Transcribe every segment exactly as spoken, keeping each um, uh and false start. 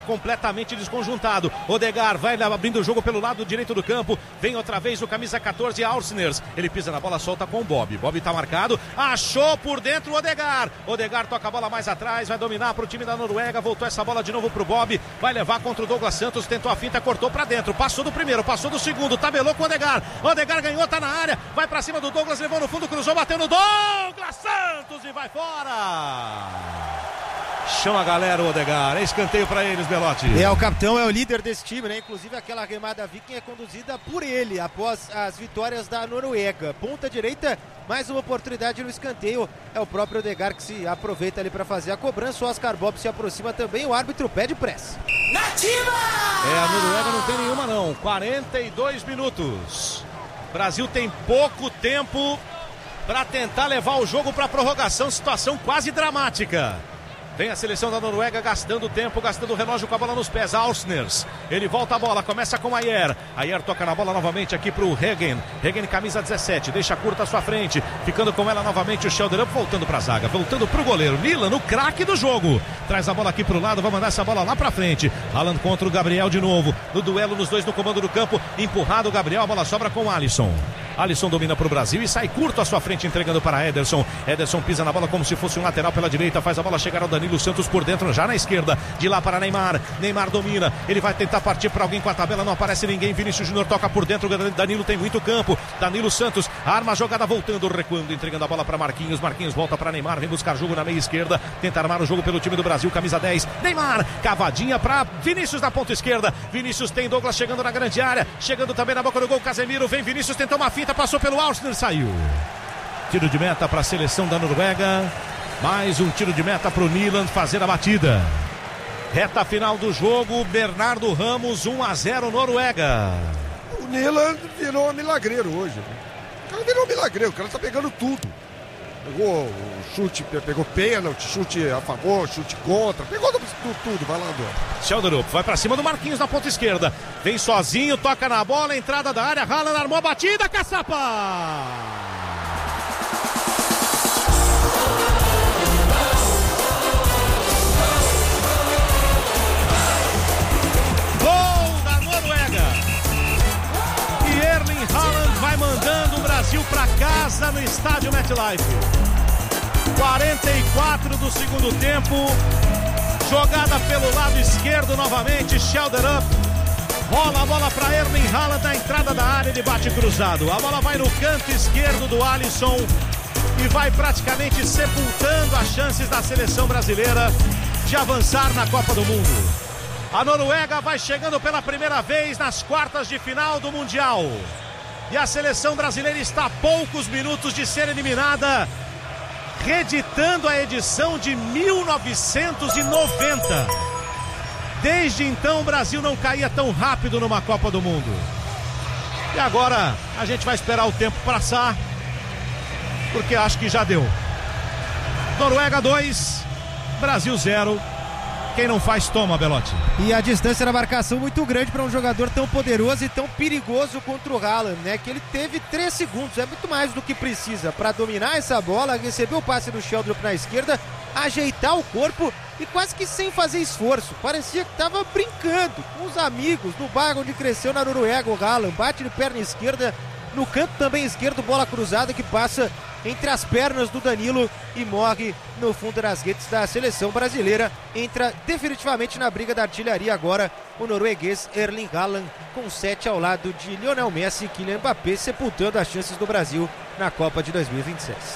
completamente desconjuntado. Odegaard vai abrindo o jogo pelo lado direito do campo. Vem outra vez o camisa catorze, Aursners. Ele pisa na bola, solta com o Bob. Bob tá marcado. Achou por dentro o Odegaard. Odegaard toca a bola mais atrás. Vai dominar pro time da Noruega. Voltou essa bola de novo pro Bob. Vai levar contra o Douglas Santos. Tentou a finta, cortou pra dentro. Passou do primeiro, passou do segundo. Tabelou com o Odegaard. Odegaard ganhou, tá na área. Vai pra cima do Douglas, levou no fundo, cruzou, bateu no Douglas Santos e vai fora. Chama a galera o Odegaard, é escanteio pra eles, Belotti. É, o capitão é o líder desse time, né? Inclusive aquela remada viking é conduzida por ele após as vitórias da Noruega. Ponta direita, mais uma oportunidade no escanteio. É o próprio Odegaard que se aproveita ali pra fazer a cobrança. O Oscar Bob se aproxima também, o árbitro pede pressa. Nativa! É, a Noruega não tem nenhuma não, quarenta e dois minutos. Brasil tem pouco tempo pra tentar levar o jogo pra prorrogação, situação quase dramática. Vem a seleção da Noruega gastando tempo, gastando o relógio com a bola nos pés. Aursners, ele volta a bola, começa com Ayer. Ayer toca na bola novamente aqui pro Regen. Regen camisa dezessete, deixa curta à sua frente. Ficando com ela novamente o Schelderup, voltando pra zaga, voltando pro goleiro. Nilan, o craque do jogo. Traz a bola aqui pro lado, vai mandar essa bola lá pra frente. Haaland contra o Gabriel de novo. No duelo, nos dois no comando do campo. Empurrado o Gabriel, a bola sobra com o Alisson. Alisson domina pro Brasil e sai curto à sua frente, entregando para Ederson. Ederson pisa na bola como se fosse um lateral pela direita, faz a bola chegar ao Danilo Santos por dentro, já na esquerda. De lá para Neymar. Neymar domina, ele vai tentar partir para alguém com a tabela, não aparece ninguém. Vinícius Júnior toca por dentro, Danilo tem muito campo. Danilo Santos arma a jogada, voltando, recuando, entregando a bola para Marquinhos. Marquinhos volta para Neymar, vem buscar jogo na meia esquerda, tenta armar o jogo pelo time do Brasil, camisa dez. Neymar, cavadinha para Vinícius na ponta esquerda. Vinícius tem Douglas chegando na grande área, chegando também na boca do gol, Casemiro. Vem Vinícius, tentou uma finta, passou pelo Aursner, saiu. Tiro de meta para a seleção da Noruega. Mais um tiro de meta para o Nilan fazer a batida. Reta final do jogo, Bernardo Ramos, um a zero Noruega. O Nilan virou milagreiro hoje. O cara virou milagreiro, o cara tá pegando tudo. Pegou o chute, pegou pênalti, chute a favor, chute contra, pegou tudo, tudo, vai lá, André. Schelderup vai pra cima do Marquinhos na ponta esquerda. Vem sozinho, toca na bola, entrada da área, Haaland armou a batida, caçapa! Gol da Noruega! E Erling Haaland vai mandando o Brasil pra casa no estádio MetLife. quarenta e quatro do segundo tempo. Jogada pelo lado esquerdo novamente. Schelderup rola a bola para Erling Haaland na entrada da área. Ele bate cruzado. A bola vai no canto esquerdo do Alisson e vai praticamente sepultando as chances da seleção brasileira de avançar na Copa do Mundo. A Noruega vai chegando pela primeira vez nas quartas de final do Mundial. E a seleção brasileira está a poucos minutos de ser eliminada, reeditando a edição de mil novecentos e noventa. Desde então o Brasil não caía tão rápido numa Copa do Mundo. E agora a gente vai esperar o tempo passar, porque acho que já deu. Noruega dois, Brasil zero. Quem não faz, toma, Belotti. E a distância da marcação muito grande para um jogador tão poderoso e tão perigoso contra o Haaland, né? Que ele teve três segundos, é muito mais do que precisa para dominar essa bola, receber o passe do Schelderup na esquerda, ajeitar o corpo e quase que sem fazer esforço. Parecia que estava brincando com os amigos no bairro onde cresceu na Noruega. O Haaland bate de perna esquerda, no canto também esquerdo, bola cruzada que passa entre as pernas do Danilo e morre no fundo das redes da seleção brasileira. Entra definitivamente na briga da artilharia agora o norueguês Erling Haaland, com sete ao lado de Lionel Messi e Kylian Mbappé, sepultando as chances do Brasil na Copa de dois mil e vinte e seis.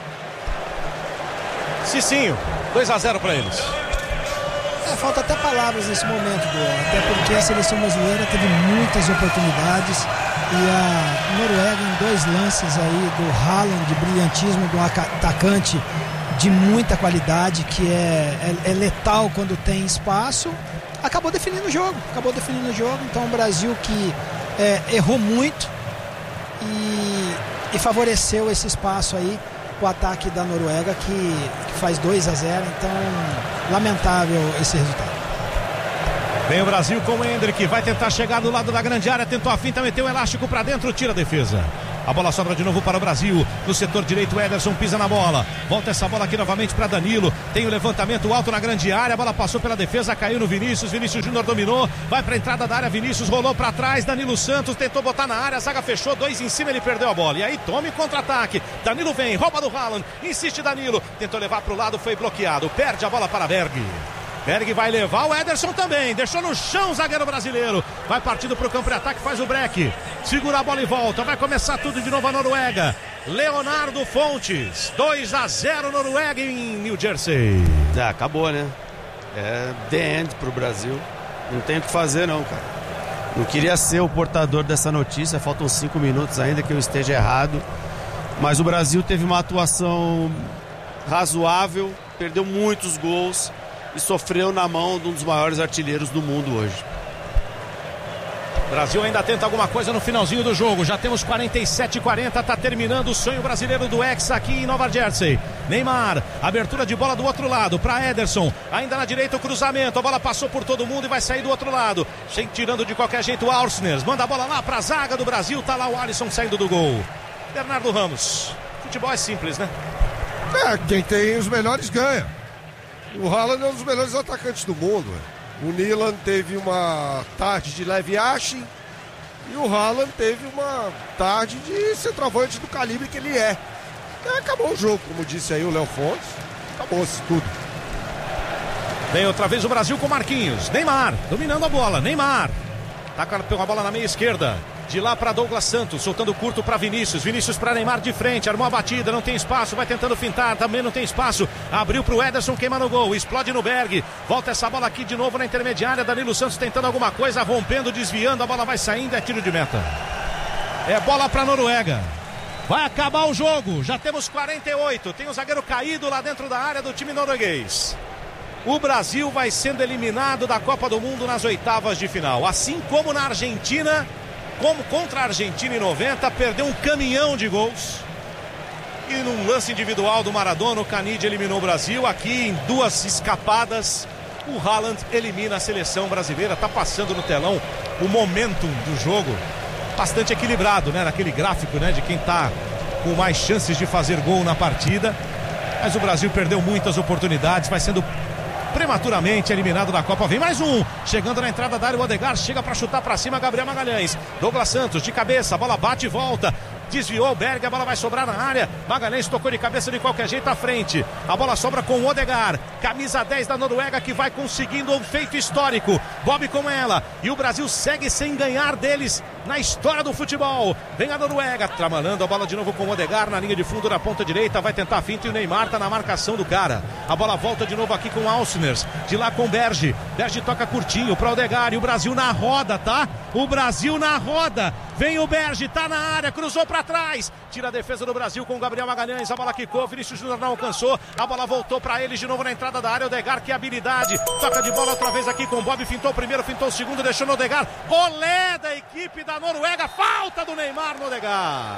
Cicinho, dois a zero para eles. É, falta até palavras nesse momento, Boa, até porque a seleção brasileira teve muitas oportunidades e a Noruega, em dois lances aí do Haaland, de brilhantismo, do atacante de muita qualidade, que é, é, é letal quando tem espaço, acabou definindo o jogo, acabou definindo o jogo. Então o Brasil que é, errou muito e, e favoreceu esse espaço aí, o ataque da Noruega, que, que faz dois a zero, então lamentável esse resultado. Vem o Brasil com o Endrick, vai tentar chegar do lado da grande área, tentou a finta, meteu o elástico pra dentro, tira a defesa. A bola sobra de novo para o Brasil. No setor direito, Ederson pisa na bola. Volta essa bola aqui novamente para Danilo. Tem o levantamento alto na grande área. A bola passou pela defesa, caiu no Vinícius. Vinícius Júnior dominou. Vai para a entrada da área. Vinícius rolou para trás. Danilo Santos tentou botar na área. A zaga fechou. Dois em cima. Ele perdeu a bola. E aí tome contra-ataque. Danilo vem. Rouba do Haaland. Insiste Danilo. Tentou levar para o lado. Foi bloqueado. Perde a bola para Berg. Berg vai levar, o Ederson também, deixou no chão o zagueiro brasileiro, vai partindo para o campo de ataque, faz o break, segura a bola e volta, vai começar tudo de novo a Noruega. Leonardo Fontes, dois a zero Noruega em New Jersey. É, acabou, né? É the end pro Brasil, não tem o que fazer não, cara. Não queria ser o portador dessa notícia, faltam cinco minutos ainda que eu esteja errado, mas o Brasil teve uma atuação razoável, perdeu muitos gols e sofreu na mão de um dos maiores artilheiros do mundo hoje. Brasil ainda tenta alguma coisa no finalzinho do jogo. Já temos quarenta e sete a quarenta, tá terminando o sonho brasileiro do Hexa aqui em Nova Jersey. Neymar, abertura de bola do outro lado para Ederson, ainda na direita o cruzamento, a bola passou por todo mundo e vai sair do outro lado, sem tirando de qualquer jeito o Alcner, manda a bola lá para a zaga do Brasil, tá lá o Alisson saindo do gol. Bernardo Ramos, futebol é simples, né? É, quem tem os melhores ganha. O Haaland é um dos melhores atacantes do mundo. O Nilan teve uma tarde de leve ache e o Haaland teve uma tarde de centroavante do calibre que ele é. E acabou o jogo, como disse aí o Léo Fontes. Acabou-se tudo. Vem outra vez o Brasil com Marquinhos. Neymar, dominando a bola. Neymar. Tá com a bola na meia esquerda. De lá para Douglas Santos, soltando curto para Vinícius. Vinícius para Neymar de frente, armou a batida, não tem espaço, vai tentando fintar, também não tem espaço. Abriu para o Ederson, queima no gol, explode no Berg. Volta essa bola aqui de novo na intermediária. Danilo Santos tentando alguma coisa, rompendo, desviando, a bola vai saindo, é tiro de meta. É bola para Noruega. Vai acabar o jogo, já temos quarenta e oito. Tem o zagueiro caído lá dentro da área do time norueguês. O Brasil vai sendo eliminado da Copa do Mundo nas oitavas de final. Assim como na Argentina, como contra a Argentina em noventa, perdeu um caminhão de gols. E num lance individual do Maradona, o Canide eliminou o Brasil. Aqui em duas escapadas, o Haaland elimina a seleção brasileira. Tá passando no telão o momentum do jogo. Bastante equilibrado, né? Naquele gráfico, né? De quem tá com mais chances de fazer gol na partida. Mas o Brasil perdeu muitas oportunidades, vai sendo prematuramente eliminado da Copa. Vem mais um, chegando na entrada da área, o Odegaard chega para chutar para cima, Gabriel Magalhães, Douglas Santos de cabeça, a bola bate e volta, desviou o Berg, a bola vai sobrar na área, Magalhães tocou de cabeça de qualquer jeito à frente, a bola sobra com o Odegaard, camisa dez da Noruega, que vai conseguindo um feito histórico, Bob com ela, e o Brasil segue sem ganhar deles na história do futebol. Vem a Noruega, trabalhando a bola de novo com o Odegaard na linha de fundo na ponta direita, vai tentar a finta e o Neymar tá na marcação do cara. A bola volta de novo aqui com o Alcner, de lá com o Berge. Berge toca curtinho para o Odegaard e o Brasil na roda, tá? O Brasil na roda. Vem o Berge, tá na área, cruzou para trás. Tira a defesa do Brasil com o Gabriel Magalhães, a bola quicou, Vinícius Júnior não alcançou. A bola voltou para eles de novo na entrada da área, Odegaard, que habilidade. Toca de bola outra vez aqui com o Bob, fintou o primeiro, fintou o segundo, deixou no Odegaard. Olé da equipe da Noruega, falta do Neymar no Odegaard.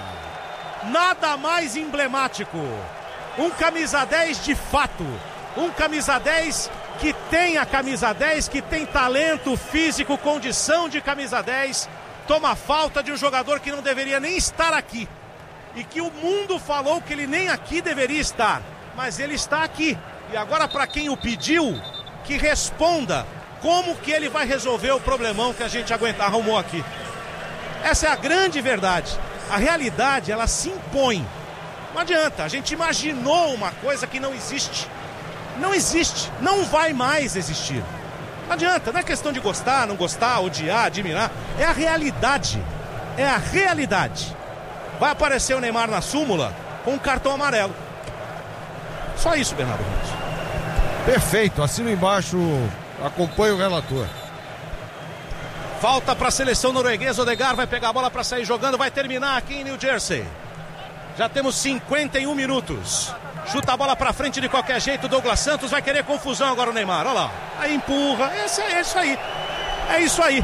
Nada mais emblemático. Um camisa dez de fato. Um camisa dez que tem a camisa dez, que tem talento físico, condição de camisa dez. Toma falta de um jogador que não deveria nem estar aqui. E que o mundo falou que ele nem aqui deveria estar. Mas ele está aqui. E agora, para quem o pediu, que responda como que ele vai resolver o problemão que a gente aguenta, arrumou aqui. Essa é a grande verdade. A realidade, ela se impõe. Não adianta, a gente imaginou uma coisa que não existe. Não existe, não vai mais existir. Não adianta, não é questão de gostar, não gostar, odiar, admirar. É a realidade. É a realidade. Vai aparecer o Neymar na súmula com um cartão amarelo. Só isso, Bernardo Ramos. Perfeito, assino embaixo, acompanho o relator. Falta para a seleção norueguesa, Odegaard vai pegar a bola para sair jogando, vai terminar aqui em New Jersey. Já temos cinquenta e um minutos. Chuta a bola para frente de qualquer jeito, Douglas Santos vai querer confusão agora o Neymar, olha lá. Aí empurra, esse é isso aí. É isso aí.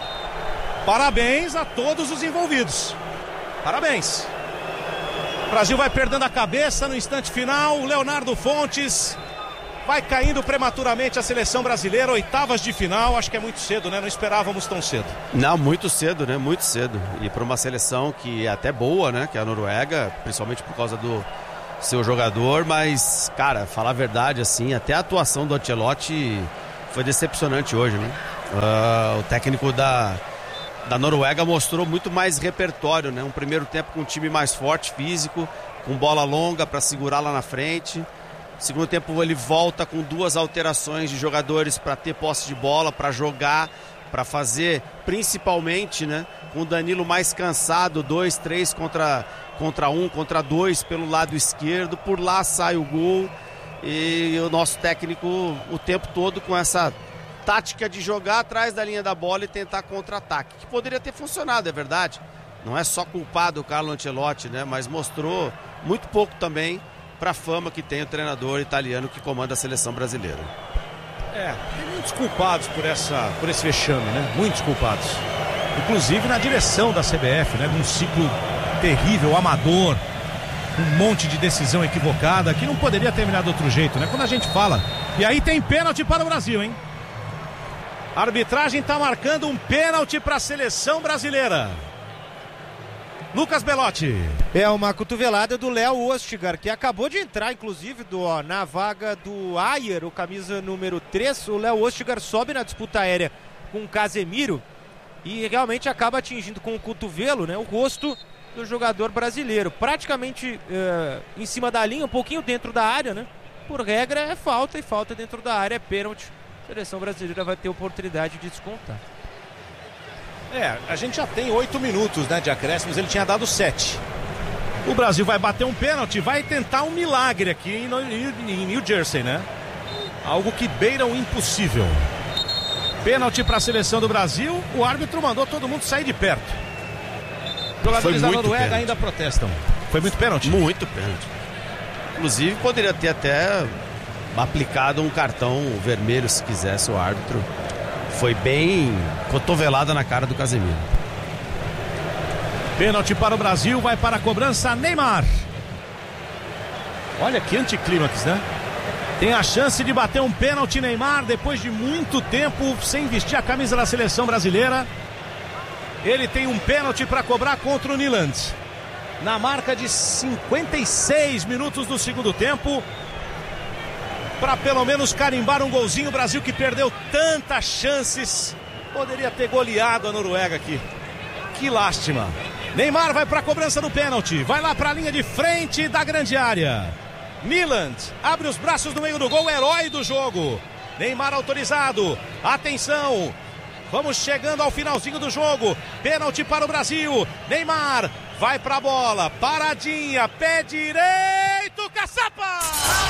Parabéns a todos os envolvidos. Parabéns. O Brasil vai perdendo a cabeça no instante final, o Leonardo Fontes Vai caindo prematuramente a seleção brasileira, oitavas de final, acho que é muito cedo, né? Não esperávamos tão cedo. Não, muito cedo, né? Muito cedo. E para uma seleção que é até boa, né? Que é a Noruega, principalmente por causa do seu jogador, mas, cara, falar a verdade, assim, até a atuação do Ancelotti foi decepcionante hoje, né? Uh, o técnico da, da Noruega mostrou muito mais repertório, né? Um primeiro tempo com um time mais forte, físico, com bola longa para segurar lá na frente. Segundo tempo ele volta com duas alterações de jogadores para ter posse de bola, para jogar, para fazer, principalmente, né, com o Danilo mais cansado, dois, três contra, contra um, contra dois pelo lado esquerdo, por lá sai o gol e o nosso técnico o tempo todo com essa tática de jogar atrás da linha da bola e tentar contra-ataque, que poderia ter funcionado, é verdade. Não é só culpado o Carlo Ancelotti, né, mas mostrou muito pouco também para a fama que tem o treinador italiano que comanda a seleção brasileira. É, tem muitos culpados por, essa, por esse vexame, né? Muitos culpados. Inclusive na direção da C B F, né? Um ciclo terrível, amador, um monte de decisão equivocada, que não poderia terminar de outro jeito, né? Quando a gente fala. E aí tem pênalti para o Brasil, hein? A arbitragem está marcando um pênalti para a seleção brasileira. Lucas Belotti. É uma cotovelada do Léo Ostigar, que acabou de entrar, inclusive, do, ó, na vaga do Ayer, o camisa número três. O Léo Ostigar sobe na disputa aérea com o Casemiro e realmente acaba atingindo com o cotovelo, né, o rosto do jogador brasileiro. Praticamente uh, em cima da linha, um pouquinho dentro da área, né? Por regra é falta, e falta dentro da área é pênalti. A seleção brasileira vai ter oportunidade de descontar. É, a gente já tem oito minutos, né, de acréscimos, ele tinha dado sete. O Brasil vai bater um pênalti, vai tentar um milagre aqui em, em New Jersey, né? Algo que beira o impossível. Pênalti para a seleção do Brasil, o árbitro mandou todo mundo sair de perto. Os jogadores da Noruega pênalti. Ainda protestam. Foi muito pênalti? Muito pênalti. Inclusive poderia ter até aplicado um cartão vermelho se quisesse o árbitro. Foi bem cotovelada na cara do Casemiro. Pênalti para o Brasil, vai para a cobrança Neymar. Olha que anticlímax, né? Tem a chance de bater um pênalti Neymar depois de muito tempo sem vestir a camisa da seleção brasileira. Ele tem um pênalti para cobrar contra o Nyland. Na marca de cinquenta e seis minutos do segundo tempo. Para pelo menos carimbar um golzinho. O Brasil que perdeu tantas chances. Poderia ter goleado a Noruega aqui. Que lástima. Neymar vai para a cobrança do pênalti. Vai lá para a linha de frente da grande área. Nyland abre os braços no meio do gol. Herói do jogo. Neymar autorizado. Atenção. Vamos chegando ao finalzinho do jogo. Pênalti para o Brasil. Neymar vai para a bola. Paradinha. Pé direito. Caçapa.